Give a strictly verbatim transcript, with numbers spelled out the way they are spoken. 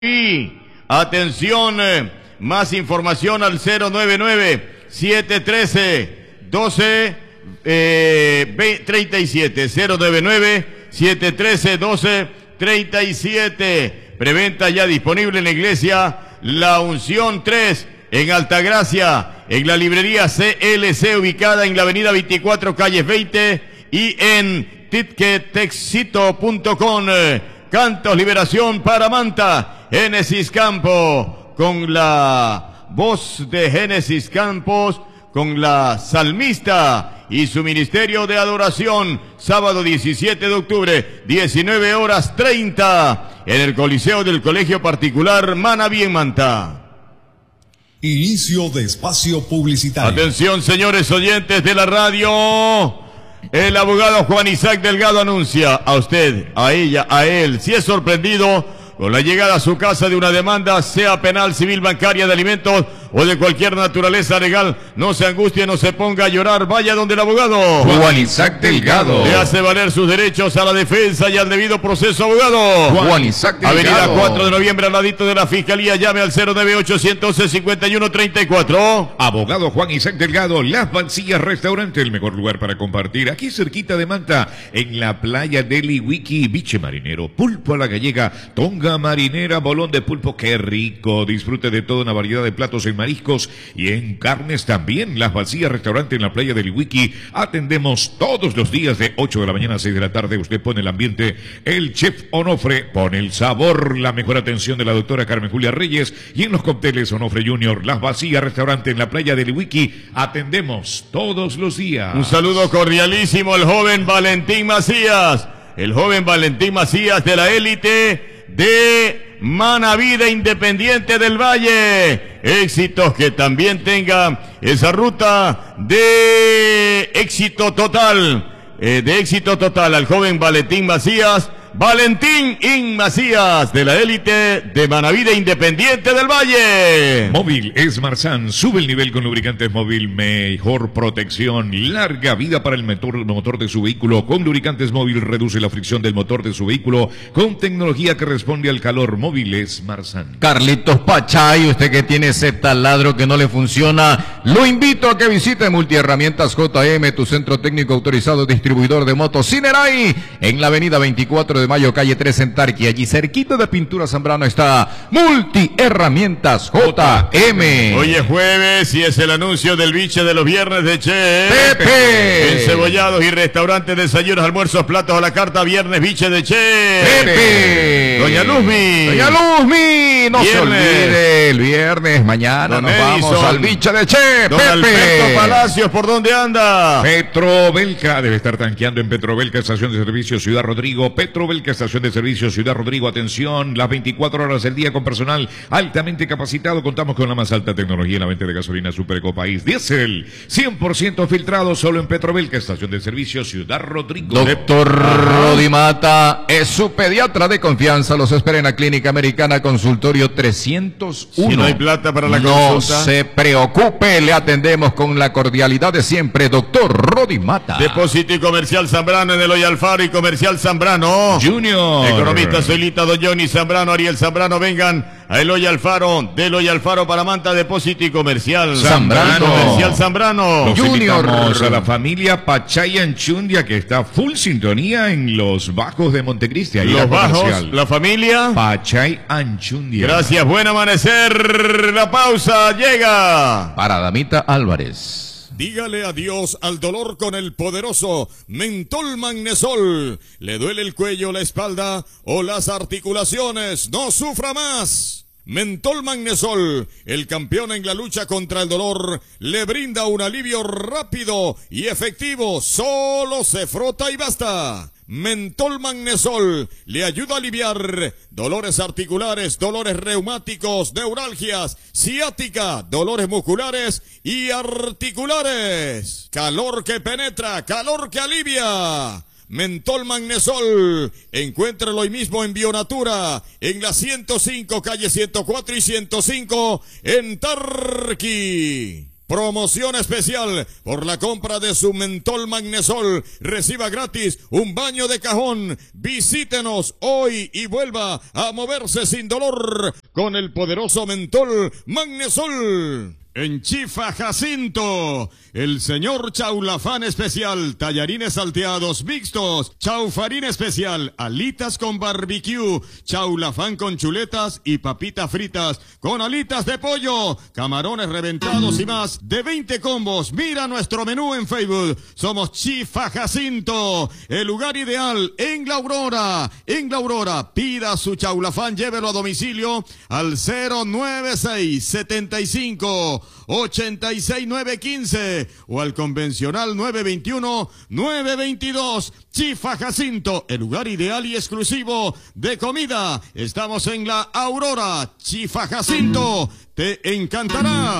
Y atención, eh, más información al cero nueve nueve, siete uno tres, uno dos treinta y siete, cero nueve nueve, siete uno tres, uno dos treinta y siete. Preventa ya disponible en la iglesia La Unción tres en Altagracia, en la librería C L C ubicada en la avenida veinticuatro, calles veinte, y en ticketexito punto com. Cantos Liberación para Manta, Génesis Campo, con la voz de Génesis Campos, con la salmista y su ministerio de adoración, sábado diecisiete de octubre, diecinueve horas treinta, en el Coliseo del Colegio Particular Manaví en Manta. Inicio de espacio publicitario. Atención, señores oyentes de la radio. El abogado Juan Isaac Delgado anuncia a usted, a ella, a él, si es sorprendido con la llegada a su casa de una demanda, sea penal, civil, bancaria, de alimentos o de cualquier naturaleza legal, no se angustie, no se ponga a llorar, vaya donde el abogado Juan Isaac Delgado le hace valer sus derechos a la defensa y al debido proceso. Abogado Juan Isaac Delgado, avenida cuatro de noviembre, al ladito de la Fiscalía. Llame al cero nueve ocho, uno uno, cinco uno tres cuatro. Abogado Juan Isaac Delgado, Las Mancillas Restaurante, el mejor lugar para compartir, aquí cerquita de Manta, en la playa del Iwiki, biche marinero, pulpo a la gallega, tonga marinera, bolón de pulpo, qué rico. Disfrute de toda una variedad de platos en mariscos y en carnes también. Las Mancillas Restaurante en la playa del Iwiki. Atendemos todos los días de ocho de la mañana a seis de la tarde. Usted pone el ambiente, el chef Onofre pone el sabor, la mejor atención de la doctora Carmen Julia Reyes, y en los cócteles Onofre Junior. Las Mancillas Restaurante en la playa del Iwiki. Atendemos todos los días. Un saludo cordialísimo al joven Valentín Macías, el joven Valentín Macías de la élite de Manaví de Independiente del Valle. Éxitos, que también tenga esa ruta de éxito total, eh, de éxito total al joven Valentín Macías, Valentín In Macías, de la élite de Manaví de Independiente del Valle. Móvil es Marsan, sube el nivel con lubricantes Móvil, mejor protección, larga vida para el motor, motor de su vehículo. Con lubricantes Móvil reduce la fricción del motor de su vehículo con tecnología que responde al calor. Móvil es Marsan. Carlitos Pachay, usted que tiene ese taladro que no le funciona, lo invito a que visite Multiherramientas J M, tu centro técnico autorizado distribuidor de motos Cineray, en la avenida veinticuatro de mayo, calle tres en Tarqui. Allí cerquita de Pintura Zambrano está Multiherramientas J M. Hoy es jueves y es el anuncio del biche de los viernes de Che Pepe. Encebollados y restaurantes, desayunos, almuerzos, platos a la carta. Viernes biche de Che Pepe. Doña Luzmi. Doña Luzmi, no Viernes. se olvide, el viernes, mañana Don nos Edison. vamos al biche de Che Don Pepe. Alberto Palacios, ¿por dónde anda? Petrobelca debe estar tanqueando en Petrobelca, estación de servicio Ciudad Rodrigo. Petrobelca, estación de servicio Ciudad Rodrigo. Atención, las veinticuatro horas del día con personal altamente capacitado. Contamos con la más alta tecnología en la venta de gasolina Supereco País. Diésel cien por ciento filtrado, solo en Petrobelca, estación de servicio Ciudad Rodrigo. Doctor Rodi Mata es su pediatra de confianza. Los espera en la Clínica Americana, consultorio trescientos uno. Si no hay plata para la no consulta, No se preocupe, le atendemos con la cordialidad de siempre. Doctor Rodi Mata. Depósito y Comercial Zambrano en Eloy Alfaro y Comercial Zambrano Junior. Economista Solita, Don Johnny Zambrano, Ariel Zambrano, vengan a Eloy Alfaro, de Eloy Alfaro para Manta, Depósito y Comercial Zambrano. Comercial Zambrano. Los Junior. invitamos a la familia Pachay Anchundia, que está full sintonía en los bajos de Montecristi. Ahí Los la bajos, comercial. la familia. Pachay Anchundia. Gracias, buen amanecer. La pausa llega. Para Damita Álvarez. Dígale adiós al dolor con el poderoso Mentol Magnesol. ¿Le duele el cuello, la espalda o las articulaciones? ¡No sufra más! Mentol Magnesol, el campeón en la lucha contra el dolor, le brinda un alivio rápido y efectivo. Solo se frota y basta. Mentol Magnesol le ayuda a aliviar dolores articulares, dolores reumáticos, neuralgias, ciática, dolores musculares y articulares. Calor que penetra, calor que alivia. Mentol Magnesol, encuéntralo hoy mismo en Bionatura, en la ciento cinco, calle ciento cuatro y ciento cinco, en Tarqui. Promoción especial por la compra de su Mentol Magnesol. Reciba gratis un baño de cajón. Visítenos hoy y vuelva a moverse sin dolor con el poderoso Mentol Magnesol. En Chifa Jacinto, el señor Chaulafán especial, tallarines salteados mixtos, chaufarín especial, alitas con barbecue, chaulafán con chuletas y papitas fritas con alitas de pollo, camarones reventados y más de veinte combos. Mira nuestro menú en Facebook. Somos Chifa Jacinto, el lugar ideal en La Aurora. En La Aurora, pida su chaulafán, llévelo a domicilio al cero nueve seis setenta y cinco ochenta y seis nueve quince o al convencional nueve veintiuno nueve veintidós. Chifa Jacinto, el lugar ideal y exclusivo de comida. Estamos en La Aurora. Chifa Jacinto, te encantará.